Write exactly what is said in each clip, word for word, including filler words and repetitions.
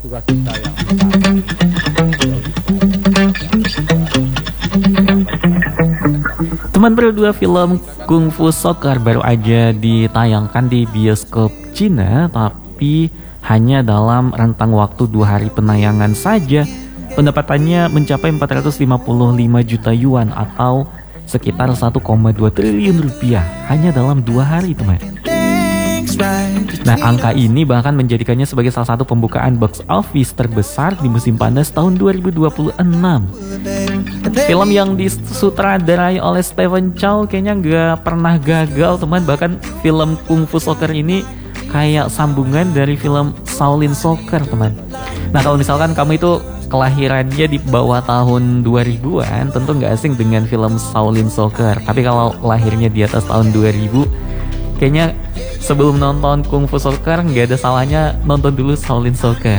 tugas kita yang pertama. Teman berdua, film Kung Fu Soccer baru aja ditayangkan di bioskop Cina, tapi hanya dalam rentang waktu dua hari penayangan saja pendapatannya mencapai empat ratus lima puluh lima juta yuan atau sekitar satu koma dua triliun rupiah hanya dalam dua hari, teman. Nah, angka ini bahkan menjadikannya sebagai salah satu pembukaan box office terbesar di musim panas tahun dua ribu dua puluh enam. Film yang disutradarai oleh Stephen Chow kayaknya nggak pernah gagal, teman. Bahkan film Kung Fu Soccer ini kayak sambungan dari film Shaolin Soccer, teman. Nah, kalau misalkan kamu itu kelahirannya di bawah tahun dua ribuan, tentu nggak asing dengan film Shaolin Soccer. Tapi kalau lahirnya di atas tahun dua ribu, kayaknya sebelum nonton Kung Fu Soccer nggak ada salahnya nonton dulu Shaolin Soccer.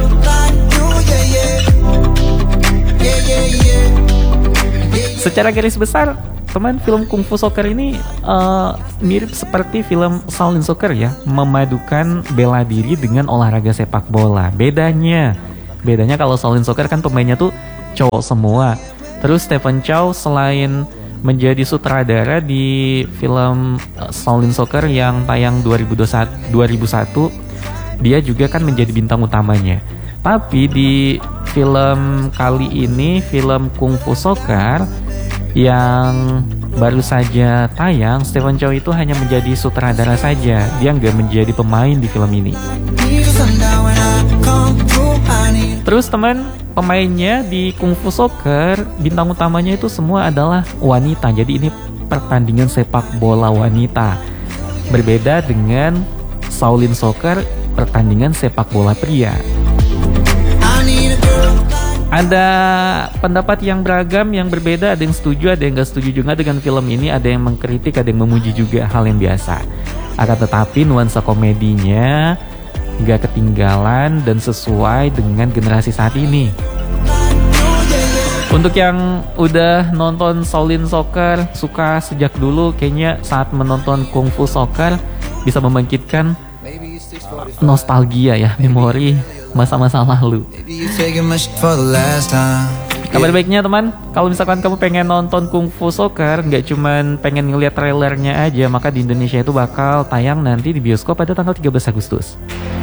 Secara garis besar, teman, film Kung Fu Soccer ini uh, mirip seperti film Shaolin Soccer ya, memadukan bela diri dengan olahraga sepak bola. Bedanya, bedanya kalau Shaolin Soccer kan pemainnya tuh cowok semua. Terus Stephen Chow selain menjadi sutradara di film uh, Shaolin Soccer yang tayang dua ribu satu, dia juga kan menjadi bintang utamanya. Tapi di film kali ini, film Kung Fu Soccer yang baru saja tayang, Stephen Chow itu hanya menjadi sutradara saja. Dia nggak menjadi pemain di film ini. Terus teman, pemainnya di Kung Fu Soccer, bintang utamanya itu semua adalah wanita. Jadi ini pertandingan sepak bola wanita. Berbeda dengan Shaolin Soccer, pertandingan sepak bola pria. Ada pendapat yang beragam, yang berbeda, ada yang setuju, ada yang gak setuju juga dengan film ini, ada yang mengkritik, ada yang memuji juga, hal yang biasa. Akan tetapi nuansa komedinya gak ketinggalan dan sesuai dengan generasi saat ini. Untuk yang udah nonton Shaolin Soccer, suka sejak dulu, kayaknya saat menonton Kung Fu Soccer bisa membangkitkan nostalgia ya, memori masa-masa lalu. Kabar baiknya, teman, kalau misalkan kamu pengen nonton Kung Fu Soccer, nggak cuman pengen ngeliat trailernya aja, maka di Indonesia itu bakal tayang nanti di bioskop pada tanggal tiga belas Agustus.